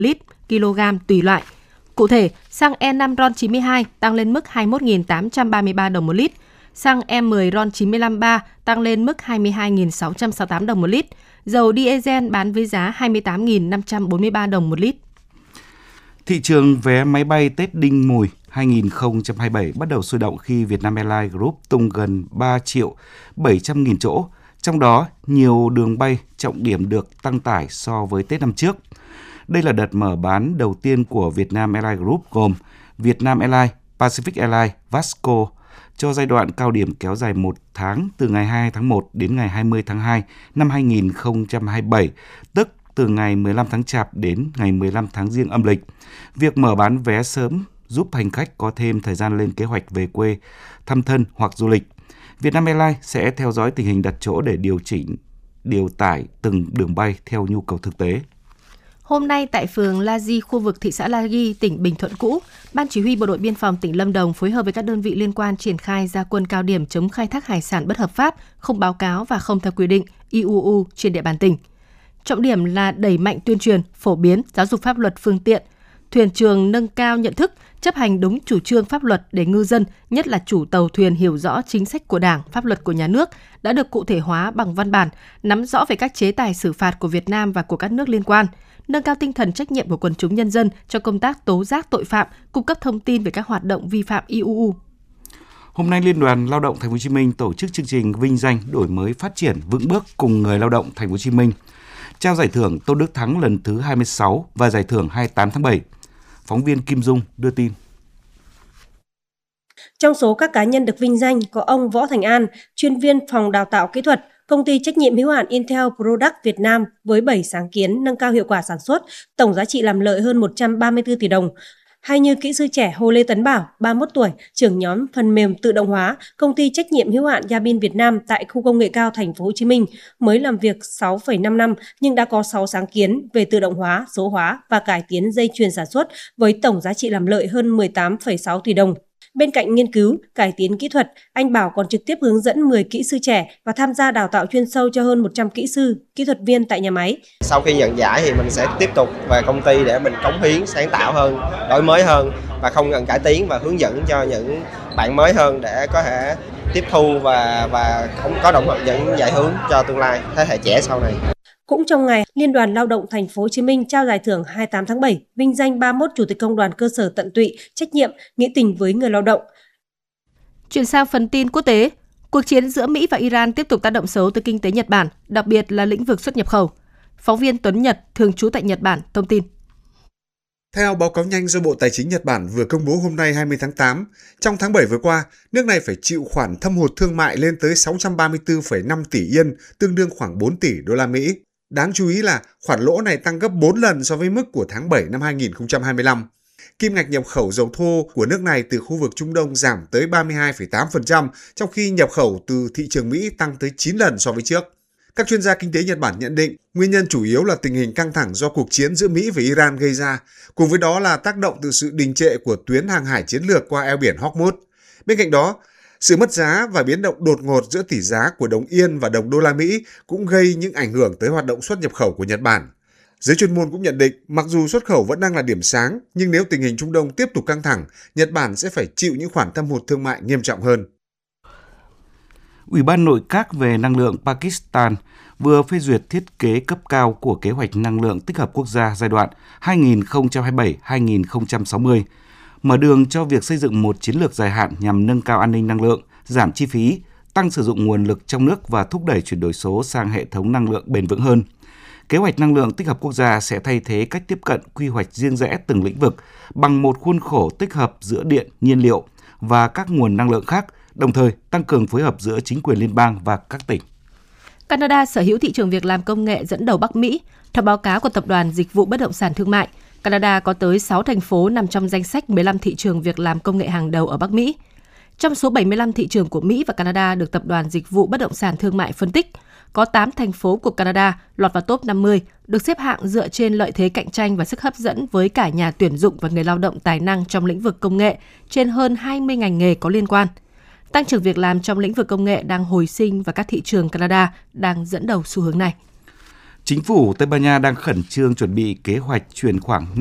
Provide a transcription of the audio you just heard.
lít kg tùy loại. Cụ thể, xăng E5 RON92 tăng lên mức 21.833 đồng một lít, xăng E10 RON95 tăng lên mức 22.668 đồng một lít, dầu diesel bán với giá 28.543 đồng một lít. Thị trường vé máy bay Tết Đinh Mùi 2027 bắt đầu sôi động khi Vietnam Airlines Group tung gần 3 triệu 700 nghìn chỗ, trong đó nhiều đường bay trọng điểm được tăng tải so với Tết năm trước. Đây là đợt mở bán đầu tiên của Vietnam Airlines Group gồm Vietnam Airlines, Pacific Airlines, Vasco cho giai đoạn cao điểm kéo dài 1 tháng từ ngày 2 tháng 1 đến ngày 20 tháng 2 năm 2027, tức từ ngày 15 tháng Chạp đến ngày 15 tháng Giêng âm lịch. Việc mở bán vé sớm giúp hành khách có thêm thời gian lên kế hoạch về quê, thăm thân hoặc du lịch. Vietnam Airlines sẽ theo dõi tình hình đặt chỗ để điều tải từng đường bay theo nhu cầu thực tế. Hôm nay tại phường La Di, khu vực thị xã La Ghi, tỉnh Bình Thuận cũ, Ban Chỉ huy Bộ đội Biên phòng tỉnh Lâm Đồng phối hợp với các đơn vị liên quan triển khai ra quân cao điểm chống khai thác hải sản bất hợp pháp, không báo cáo và không theo quy định IUU trên địa bàn tỉnh. Trọng điểm là đẩy mạnh tuyên truyền, phổ biến, giáo dục pháp luật phương tiện, thuyền trường nâng cao nhận thức, chấp hành đúng chủ trương pháp luật để ngư dân, nhất là chủ tàu thuyền hiểu rõ chính sách của Đảng, pháp luật của nhà nước đã được cụ thể hóa bằng văn bản, nắm rõ về các chế tài xử phạt của Việt Nam và của các nước liên quan, nâng cao tinh thần trách nhiệm của quần chúng nhân dân cho công tác tố giác tội phạm, cung cấp thông tin về các hoạt động vi phạm IUU. Hôm nay, Liên đoàn Lao động Thành phố Hồ Chí Minh tổ chức chương trình vinh danh đổi mới phát triển vững bước cùng người lao động Thành phố Hồ Chí Minh, trao giải thưởng Tôn Đức Thắng lần thứ 26 và giải thưởng 28 tháng 7. Phóng viên Kim Dung đưa tin. Trong số các cá nhân được vinh danh có ông Võ Thành An, chuyên viên phòng đào tạo kỹ thuật, công ty trách nhiệm hữu hạn Intel Product Việt Nam với 7 sáng kiến nâng cao hiệu quả sản xuất, tổng giá trị làm lợi hơn 134 tỷ đồng. Hay như kỹ sư trẻ Hồ Lê Tấn Bảo, 31 tuổi, trưởng nhóm phần mềm tự động hóa, công ty trách nhiệm hữu hạn Yabin Việt Nam tại khu công nghệ cao Thành phố Hồ Chí Minh, mới làm việc 6,5 năm nhưng đã có 6 sáng kiến về tự động hóa, số hóa và cải tiến dây chuyền sản xuất với tổng giá trị làm lợi hơn 18,6 tỷ đồng. Bên cạnh nghiên cứu, cải tiến kỹ thuật, anh Bảo còn trực tiếp hướng dẫn 10 kỹ sư trẻ và tham gia đào tạo chuyên sâu cho hơn 100 kỹ sư, kỹ thuật viên tại nhà máy. Sau khi nhận giải thì mình sẽ tiếp tục về công ty để mình cống hiến, sáng tạo hơn, đổi mới hơn và không ngừng cải tiến và hướng dẫn cho những bạn mới hơn để có thể tiếp thu và không có động lực những giải hướng cho tương lai thế hệ trẻ sau này. Cũng trong ngày, Liên đoàn Lao động Thành phố Hồ Chí Minh trao giải thưởng 28 tháng 7, vinh danh 31 chủ tịch công đoàn cơ sở tận tụy, trách nhiệm, nghĩa tình với người lao động. Chuyển sang phần tin quốc tế, cuộc chiến giữa Mỹ và Iran tiếp tục tác động xấu tới kinh tế Nhật Bản, đặc biệt là lĩnh vực xuất nhập khẩu. Phóng viên Tuấn Nhật, thường trú tại Nhật Bản, thông tin. Theo báo cáo nhanh do Bộ Tài chính Nhật Bản vừa công bố hôm nay 20 tháng 8, trong tháng 7 vừa qua, nước này phải chịu khoản thâm hụt thương mại lên tới 634,5 tỷ yên, tương đương khoảng 4 tỷ đô la Mỹ. Đáng chú ý là khoản lỗ này tăng gấp 4 lần so với mức của tháng 7 năm 2025. Kim ngạch nhập khẩu dầu thô của nước này từ khu vực Trung Đông giảm tới 32,8%, trong khi nhập khẩu từ thị trường Mỹ tăng tới 9 lần so với trước. Các chuyên gia kinh tế Nhật Bản nhận định nguyên nhân chủ yếu là tình hình căng thẳng do cuộc chiến giữa Mỹ và Iran gây ra, cùng với đó là tác động từ sự đình trệ của tuyến hàng hải chiến lược qua eo biển Hormuz. Bên cạnh đó, sự mất giá và biến động đột ngột giữa tỷ giá của đồng yên và đồng đô la Mỹ cũng gây những ảnh hưởng tới hoạt động xuất nhập khẩu của Nhật Bản. Giới chuyên môn cũng nhận định, mặc dù xuất khẩu vẫn đang là điểm sáng, nhưng nếu tình hình Trung Đông tiếp tục căng thẳng, Nhật Bản sẽ phải chịu những khoản thâm hụt thương mại nghiêm trọng hơn. Ủy ban Nội các về năng lượng Pakistan vừa phê duyệt thiết kế cấp cao của Kế hoạch Năng lượng Tích hợp Quốc gia giai đoạn 2027-2060, mở đường cho việc xây dựng một chiến lược dài hạn nhằm nâng cao an ninh năng lượng, giảm chi phí, tăng sử dụng nguồn lực trong nước và thúc đẩy chuyển đổi số sang hệ thống năng lượng bền vững hơn. Kế hoạch Năng lượng Tích hợp Quốc gia sẽ thay thế cách tiếp cận quy hoạch riêng rẽ từng lĩnh vực bằng một khuôn khổ tích hợp giữa điện, nhiên liệu và các nguồn năng lượng khác, đồng thời tăng cường phối hợp giữa chính quyền liên bang và các tỉnh. Canada sở hữu thị trường việc làm công nghệ dẫn đầu Bắc Mỹ. Theo báo cáo của Tập đoàn Dịch vụ Bất động sản Thương mại, Canada có tới 6 thành phố nằm trong danh sách 15 thị trường việc làm công nghệ hàng đầu ở Bắc Mỹ. Trong số 75 thị trường của Mỹ và Canada được Tập đoàn Dịch vụ Bất động sản Thương mại phân tích, có 8 thành phố của Canada lọt vào top 50, được xếp hạng dựa trên lợi thế cạnh tranh và sức hấp dẫn với cả nhà tuyển dụng và người lao động tài năng trong lĩnh vực công nghệ trên hơn 20 ngành nghề có liên quan. Tăng trưởng việc làm trong lĩnh vực công nghệ đang hồi sinh và các thị trường Canada đang dẫn đầu xu hướng này. Chính phủ Tây Ban Nha đang khẩn trương chuẩn bị kế hoạch chuyển khoảng